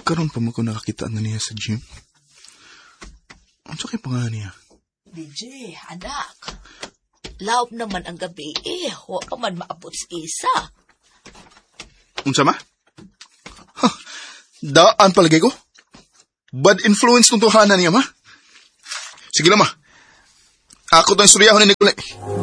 Karon pa mo ko nakakita na niya sa gym. Ano sa kayo pangalan niya? DJ, anak. Laop naman ang gabi Huwag pa man maabot sa isa. Unsa ma? Daan palagay ko. Bad influence tong tuhanan niya, ma. Sige na, ma. Ako to yung suryahon ni Nicolay.